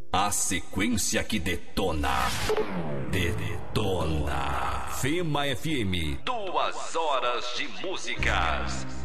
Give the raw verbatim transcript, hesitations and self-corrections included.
A sequência que detona. Detona. Fema F M. Duas horas de músicas.